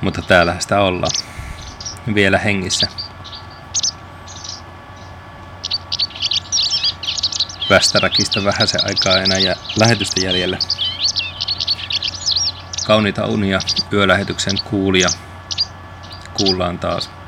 Mutta täällä sitä ollaan. Vielä hengissä. Västäräkistä vähäsen aikaa enää ja lähetystä jäljellä. Kauniita unia yölähetyksen kuulija. Kuullaan taas.